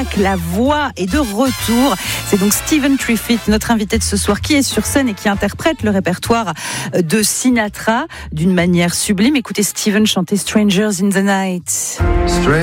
spectacle, la voix est de retour. C'est donc Stephen Triffitt, notre invité de ce soir, qui est sur scène et qui interprète le répertoire de Sinatra d'une manière sublime. Écoutez Stephen chanter Strangers in the Night.